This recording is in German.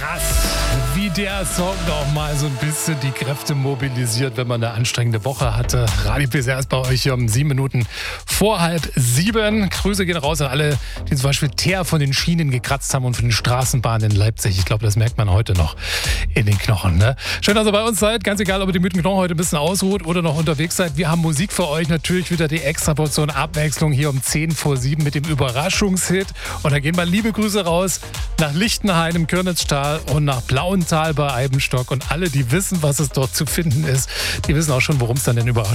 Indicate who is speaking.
Speaker 1: krass, wie der Song noch mal so ein bisschen die Kräfte mobilisiert, wenn man eine anstrengende Woche hatte. Radio PSR ist bei euch hier um 7 Minuten vor 6:30. Grüße gehen raus an alle, die zum Beispiel Teer von den Schienen gekratzt haben und von den Straßenbahnen in Leipzig. Ich glaube, das merkt man heute noch in den Knochen. Ne? Schön, dass ihr bei uns seid. Ganz egal, ob ihr die müden Knochen heute ein bisschen ausruht oder noch unterwegs seid. Wir haben Musik für euch. Natürlich wieder die extra Portion Abwechslung hier um 6:50 mit dem Überraschungshit. Und da gehen mal liebe Grüße raus nach Lichtenhain im Kürnitztal und nach Blauental bei Eibenstock. Und alle, die wissen, was es dort zu finden ist, die wissen auch schon, worum es dann in Überraschung